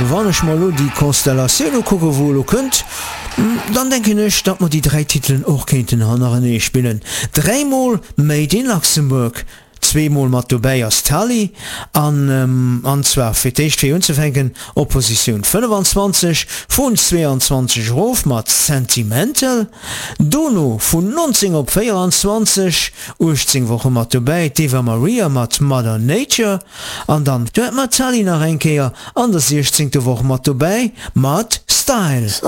wann ich mal die Konstellation gucke wo du könnt, dann denke ich, dass man die 3 Titeln auch könnten anderen spielen. 3-mal Made in Luxemburg, 2-mal mat dabei als Tally an zwar für unzufänken Opposition 25 von 22 Rof mat Sentimental, Dono von 19 op 24 18 Woche mat dabei Deva Maria mat Mother Nature an dann mat Tally nach Enkeer an der 16. Woche mat dabei mat Style.